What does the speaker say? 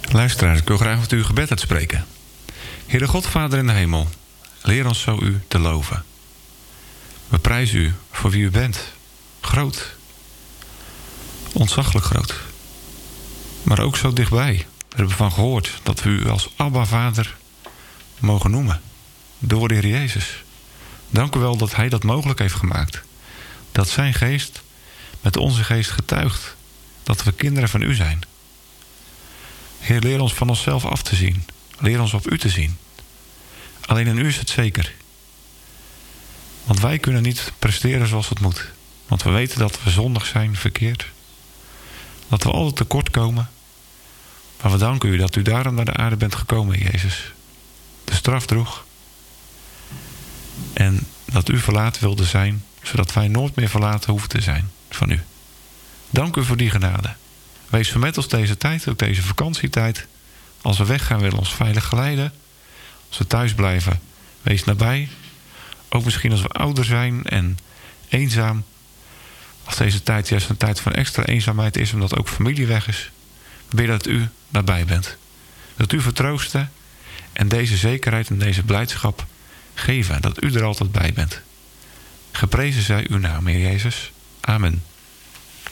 Luisteraars, ik wil graag met u gebed uitspreken. Heere God, Vader in de hemel, leer ons zo u te loven. We prijzen u voor wie u bent. Groot. Ontzaglijk groot. Maar ook zo dichtbij. We hebben van gehoord dat we u als Abba Vader mogen noemen. Door de Heer Jezus. Dank u wel dat hij dat mogelijk heeft gemaakt. Dat zijn geest met onze geest getuigt. Dat we kinderen van u zijn. Heer, leer ons van onszelf af te zien. Leer ons op u te zien. Alleen in u is het zeker. Want wij kunnen niet presteren zoals het moet. Want we weten dat we zondig zijn, verkeerd. Dat we altijd tekort komen. Maar we danken u dat u daarom naar de aarde bent gekomen, Jezus. De straf droeg. En dat u verlaten wilde zijn, zodat wij nooit meer verlaten hoeven te zijn van u. Dank u voor die genade. Wees met ons deze tijd, ook deze vakantietijd. Als we weggaan, willen we ons veilig geleiden. Als we thuis blijven, wees nabij. Ook misschien als we ouder zijn en eenzaam. Als deze tijd juist een tijd van extra eenzaamheid is, omdat ook familie weg is. We bidden dat u nabij bent. Dat u vertroosten en deze zekerheid en deze blijdschap geven. Dat u er altijd bij bent. Geprezen zij uw naam, Heer Jezus. Amen.